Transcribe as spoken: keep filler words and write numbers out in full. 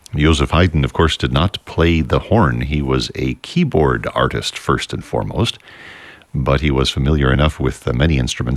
Joseph Haydn, of course, did not play the horn. He was a keyboard artist first and foremost, but he was familiar enough with uh, many instruments